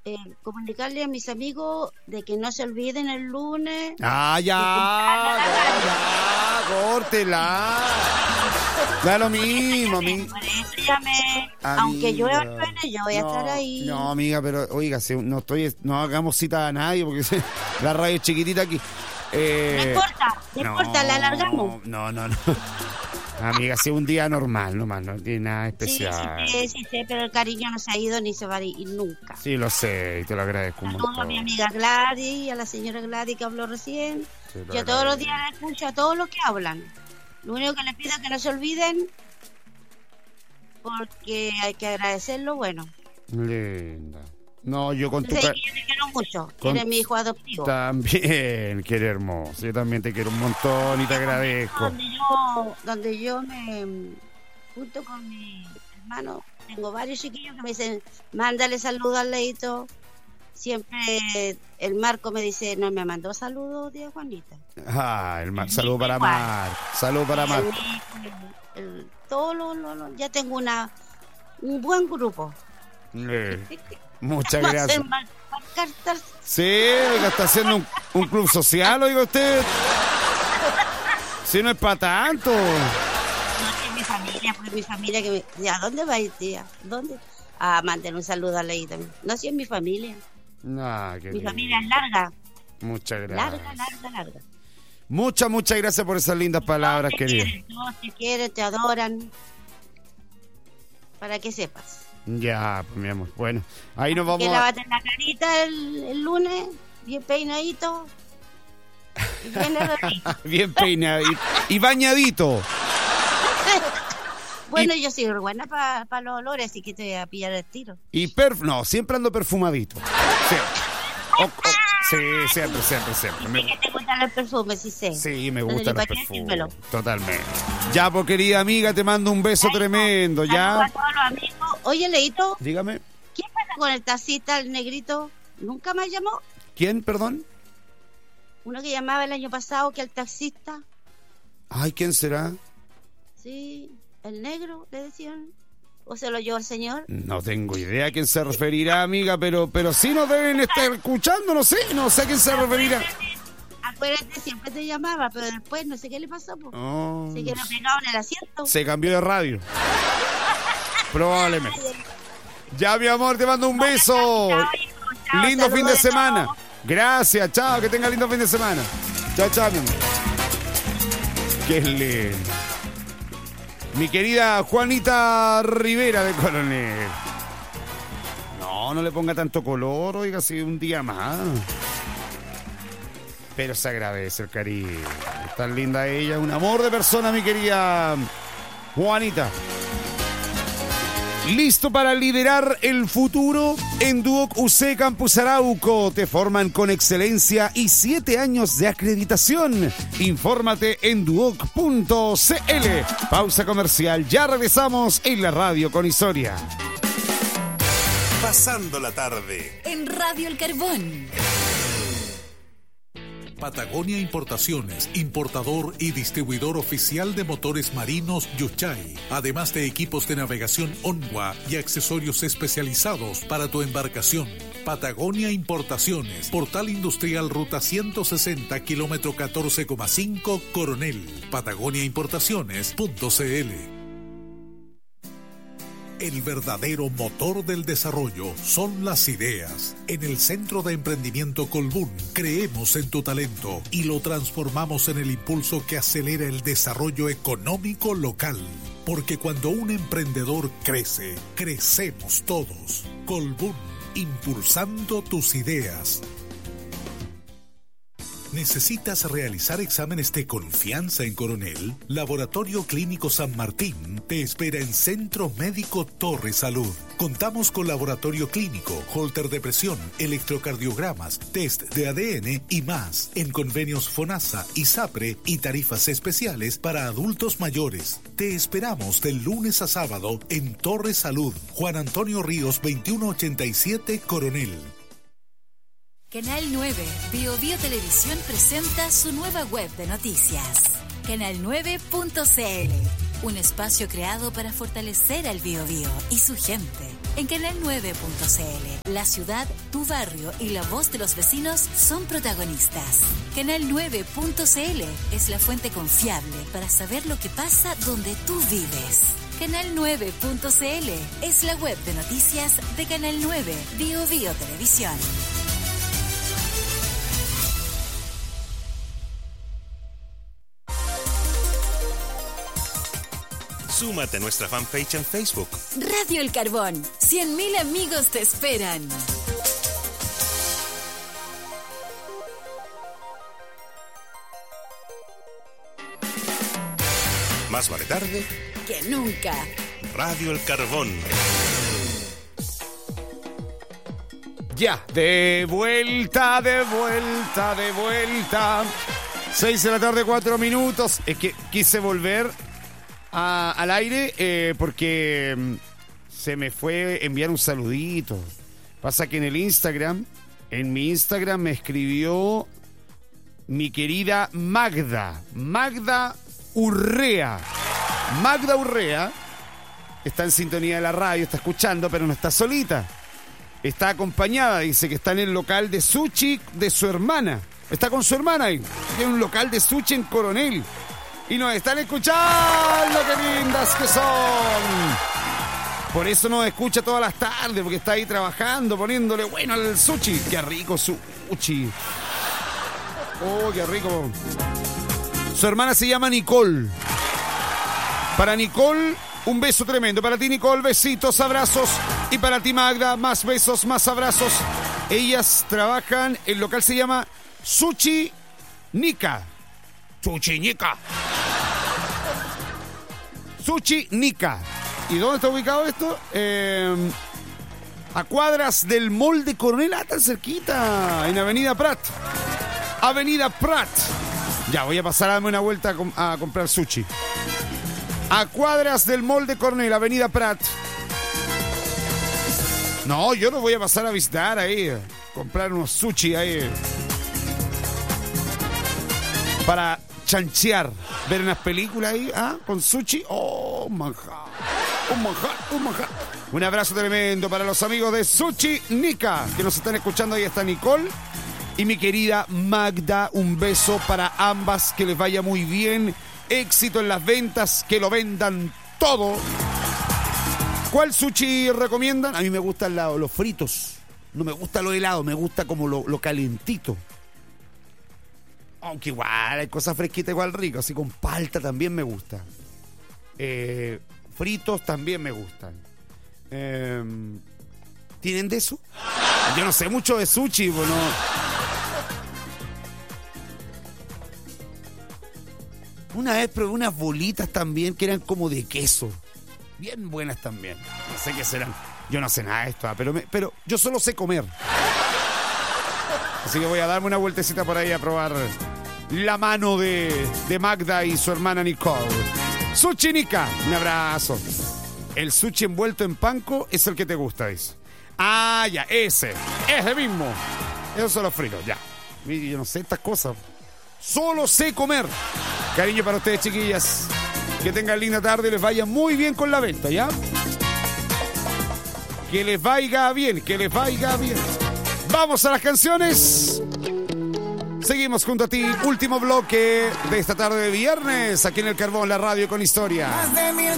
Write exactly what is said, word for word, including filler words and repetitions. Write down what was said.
eh, comunicarle a mis amigos de que no se olviden el lunes. Ah, ya, ya, córtela. Da lo mismo, amiga. Por eso llamé. Aunque llueva el lunes, yo voy a no, estar ahí. No, amiga, pero oiga, si no estoy, no hagamos cita a nadie porque la radio es chiquitita aquí. Eh, no importa, no, no importa, la alargamos. No, no, no. Amiga, si es un día normal, nomás, no tiene nada especial. Sí, sí, sí, sí, pero el cariño no se ha ido ni se va a ir nunca. Sí, lo sé, y te lo agradezco un montón. Saludos a mi amiga Gladys, a la señora Gladys que habló recién. Sí, yo todos los días la escucho a todos los que hablan. Lo único que les pido es que no se olviden, porque hay que agradecer lo bueno. Linda. No, yo con Entonces, tu... yo te quiero mucho, con... eres mi hijo adoptivo. También, qué hermoso. Yo también te quiero un montón y te agradezco. Donde yo, donde yo me junto con mi hermano, tengo varios chiquillos que me dicen, mándale saludos al Leito. Siempre el Marco me dice, no me mandó saludos, tía Juanita. Ah, el Mar... saludo para Mar. Saludo para Mar. El, el, todo lo, lo, lo, ya tengo una un buen grupo. Eh. Muchas gracias. Sí, oiga, está haciendo un, un club social, oiga usted. Si no es para tanto. No, es mi familia, pues mi familia que me... ¿A dónde va a ir, tía? ¿Dónde? A mantener un saludo a Ley también. No, si es mi familia. Nah, qué mi lindo. familia es larga. Muchas gracias. Larga, larga, larga. Muchas, muchas gracias por esas lindas palabras, todos querida. Quieren, todos te quieren, te adoran. Para que sepas. Ya, pues mi amor. Bueno, ahí nos vamos que a... lávate la carita el, el lunes, bien peinadito. Bien, bien peinadito. Y bañadito. Bueno, y... yo soy buena para pa los olores, así que te voy a pillar el tiro. Y perf... No, siempre ando perfumadito. Sí. Oh, oh. Sí, siempre, siempre, siempre. Me... que te gustan los perfumes, sí sé. Sí, me gustan los perfumes. Totalmente. Ya, pues, querida amiga, te mando un beso Ay, tremendo, ¿ya? A todos los amigos. Oye, Leito. Dígame. ¿Qué pasa con el taxista, el negrito? ¿Nunca más llamó? ¿Quién, perdón? Uno que llamaba el año pasado, que el taxista. Ay, ¿quién será? Sí, el negro, le decían. ¿O se lo llevó el señor? No tengo idea a quién se referirá, amiga, pero pero sí nos deben estar escuchando, no sé, no sé a quién se referirá. Acuérdate, siempre te llamaba, pero después no sé qué le pasó. Po. Oh, se quedó pegado en el asiento. Se cambió de radio. Probablemente. Ya, mi amor, te mando un beso. Chao, hijo, chao, lindo fin de semana. Todo. Gracias, chao, que tenga lindo fin de semana. Chao, chao, mi amor. Qué lindo. Mi querida Juanita Rivera de Coronel. No, no le ponga tanto color, oiga, si un día más. Pero se agradece el cariño. Es tan linda ella, un amor de persona, mi querida Juanita. ¿Listo para liderar el futuro? En Duoc U C Campus Arauco te forman con excelencia y siete años de acreditación. Infórmate en duoc punto c l. Pausa comercial, ya regresamos en la radio con Historia. Pasando la tarde en Radio El Carbón. Patagonia Importaciones, importador y distribuidor oficial de motores marinos Yuchay, además de equipos de navegación Onwa y accesorios especializados para tu embarcación. Patagonia Importaciones, Portal Industrial Ruta ciento sesenta, kilómetro catorce coma cinco, Coronel. Patagonia Importaciones punto c l. El verdadero motor del desarrollo son las ideas. En el Centro de Emprendimiento Colbún creemos en tu talento y lo transformamos en el impulso que acelera el desarrollo económico local. Porque cuando un emprendedor crece, crecemos todos. Colbún, impulsando tus ideas. ¿Necesitas realizar exámenes de confianza en Coronel? Laboratorio Clínico San Martín te espera en Centro Médico Torre Salud. Contamos con laboratorio clínico, holter de presión, electrocardiogramas, test de A D N y más. En convenios FONASA y SAPRE y tarifas especiales para adultos mayores. Te esperamos del lunes a sábado en Torre Salud. Juan Antonio Ríos veintiuno ochenta y siete, Coronel. Canal nueve, Bio Bio Televisión presenta su nueva web de noticias. canal nueve punto c l, un espacio creado para fortalecer al Bio Bio y su gente. en canal nueve punto c l. La ciudad, tu barrio y la voz de los vecinos son protagonistas. Canal nueve punto c l es la fuente confiable para saber lo que pasa donde tú vives. Canal nueve punto c l es la web de noticias de Canal nueve, Bio Bio Televisión. Súmate a nuestra fanpage en Facebook. Radio El Carbón. cien mil amigos te esperan. Más vale tarde que nunca. Radio El Carbón. Ya, de vuelta, de vuelta, de vuelta. Seis de la tarde, cuatro minutos. Es que quise volver a, al aire eh, porque mm, se me fue enviar un saludito. Pasa que en el Instagram, en mi Instagram me escribió mi querida Magda. Magda Urrea. Magda Urrea está en sintonía de la radio, está escuchando, pero no está solita. Está acompañada, dice que está en el local de sushi de su hermana. Está con su hermana ahí. Tiene un local de sushi en Coronel. Y nos están escuchando, qué lindas que son. Por eso nos escucha todas las tardes, porque está ahí trabajando, poniéndole bueno al sushi. Qué rico sushi. Oh, qué rico. Su hermana se llama Nicole. Para Nicole, un beso tremendo. Para ti, Nicole, besitos, abrazos. Y para ti, Magda, más besos, más abrazos. Ellas trabajan, el local se llama Sushi Nika. Sushi Nika. Sushi Nika. ¿Y dónde está ubicado esto? Eh, a cuadras del Mall de Coronel, ah, tan cerquita, en Avenida Prat. Avenida Prat. Ya, voy a pasar a darme una vuelta a, com- a comprar sushi. A cuadras del Mall de Coronel, Avenida Prat. No, yo no voy a pasar a visitar ahí, a comprar unos sushi ahí. Para chanchear, ver unas películas ahí, ¿ah? Con sushi. Oh, manjar. Un manjar, un manjar. Un abrazo tremendo para los amigos de Sushi Nika, que nos están escuchando. Ahí está Nicole y mi querida Magda. Un beso para ambas, que les vaya muy bien. Éxito en las ventas, que lo vendan todo. ¿Cuál sushi recomiendan? A mí me gustan la, los fritos. No me gusta lo helado, me gusta como lo, lo calentito. Aunque igual hay cosas fresquitas igual rico, así con palta también me gusta. Eh, fritos también me gustan. Eh, ¿Tienen de eso? Yo no sé mucho de sushi, bueno. Una vez probé unas bolitas también que eran como de queso. Bien buenas también. No sé qué serán. Yo no sé nada de esto, pero, me, pero yo solo sé comer. Así que voy a darme una vueltecita por ahí a probar la mano de, de Magda y su hermana Nicole. Sushi Nika, un abrazo. El sushi envuelto en panko es el que te gusta, dice. Ah, ya, ese. Ese mismo. Esos son los fritos, ya. Yo no sé estas cosas. Solo sé comer. Cariño para ustedes, chiquillas. Que tengan linda tarde y les vaya muy bien con la venta, ¿ya? Que les vaya bien, que les vaya bien. Vamos a las canciones. Seguimos junto a ti. Último bloque de esta tarde de viernes, aquí en El Carbón, la radio con historia.